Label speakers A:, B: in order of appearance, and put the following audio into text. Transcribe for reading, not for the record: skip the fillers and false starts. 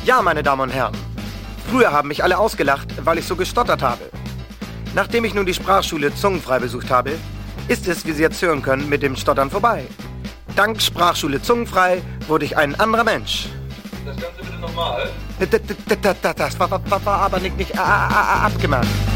A: Ja, meine Damen und Herren. Früher haben mich alle ausgelacht, weil ich so gestottert habe. Nachdem ich nun die Sprachschule Zungenfrei besucht habe, ist es, wie Sie jetzt hören können, mit dem Stottern vorbei. Dank Sprachschule Zungenfrei wurde ich ein anderer Mensch.
B: Das Ganze bitte nochmal.
A: Das war aber nicht abgemacht.